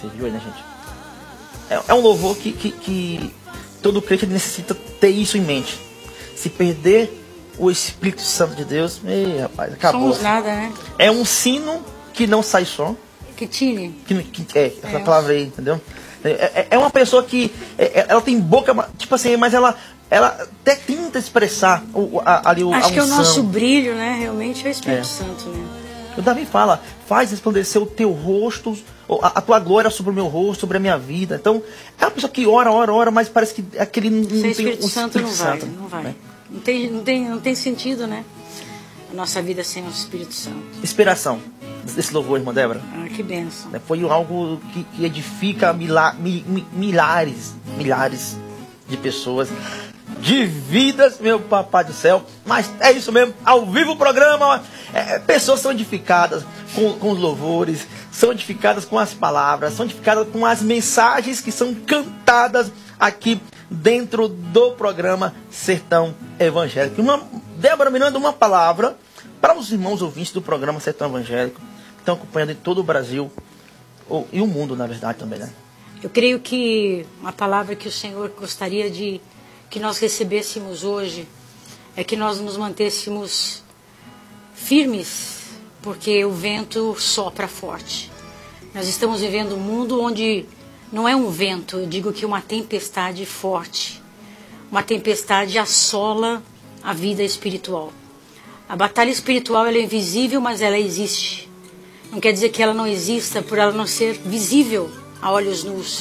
Viu aí, né, gente? É um louvor que todo crente necessita ter isso em mente. Se perder o Espírito Santo de Deus, rapaz, acabou. Somos nada, né? É um sino que não sai som. Que tine. Essa palavra aí, entendeu? É uma pessoa que ela tem boca, tipo assim, mas ela até tenta expressar ali a Acho que é o unção. nosso brilho, né? Realmente é o Espírito Santo, né? O Davi fala, faz resplandecer o teu rosto, a tua glória sobre o meu rosto, sobre a minha vida. Então, é uma pessoa que ora, mas parece que aquele não tem o Espírito Santo não vai, Santo, não vai. né? Não tem sentido, né? A nossa vida sem o Espírito Santo. Inspiração desse louvor, irmã Débora. Ah, que bênção. Foi algo que edifica milhares de pessoas, de vidas, meu papai do céu. Mas é isso mesmo, ao vivo o programa, pessoas são edificadas com os louvores, são edificadas com as palavras, são edificadas com as mensagens que são cantadas aqui dentro do programa Sertão Evangélico. Débora Miranda, uma palavra para os irmãos ouvintes do programa Sertão Evangélico, que estão acompanhando em todo o Brasil, e o mundo, na verdade, também, né? Eu creio que uma palavra que o Senhor gostaria de que nós recebêssemos hoje é que nós nos mantêssemos firmes, porque o vento sopra forte. Nós estamos vivendo um mundo onde não é um vento, eu digo que uma tempestade forte. Uma tempestade assola a vida espiritual. A batalha espiritual ela é invisível, mas ela existe. Não quer dizer que ela não exista por ela não ser visível a olhos nus.